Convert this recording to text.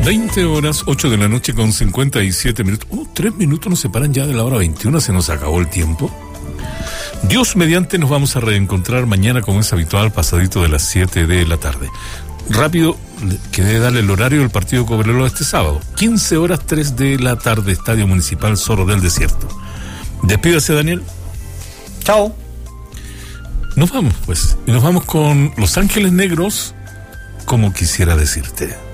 20 horas, 8 de la noche con 57 minutos. 3 minutos nos separan ya de la hora 21, se nos acabó el tiempo. Dios mediante, nos vamos a reencontrar mañana, como es habitual, pasadito de las 7 de la tarde. Rápido, quedé darle el horario del partido Cobreloa este sábado. 15 horas, 3 de la tarde, Estadio Municipal Zorro del Desierto. Despídase, Daniel. Chao. Nos vamos, pues. Y nos vamos con Los Ángeles Negros, como quisiera decirte.